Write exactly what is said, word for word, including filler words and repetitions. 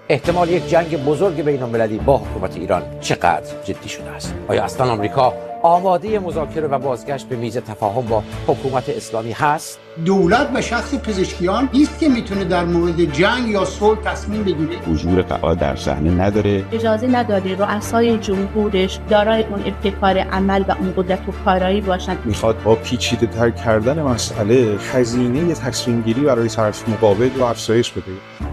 احتمال یک جنگ بزرگ بین‌المللی با حکومت ایران چقدر جدی شده است؟ آیا اصلا آمریکا آماده مذاکره و بازگشت به میز تفاهم با حکومت اسلامی هست؟ دولت و شخص پزشکیان نیست که میتونه در مورد جنگ یا صلح تصمیم بگیره. حضور فعال در صحنه نداره. اجازه نداره رؤسای جمهورش دارای اون ابتکار عمل و اون قدرت و کارایی باشن. میخواد با پیچیده تر کردن مسئله هزینه تصمیم گیری برای طرف مقابل رو افزایش بده.